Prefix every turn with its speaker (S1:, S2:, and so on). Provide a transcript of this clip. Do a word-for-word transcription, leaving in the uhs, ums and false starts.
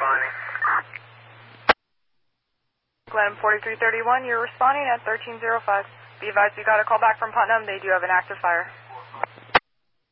S1: responding.
S2: Glenham forty-three thirty-one, you're responding at thirteen oh five. Be advised, we got a call back from Putnam. They do have an active fire.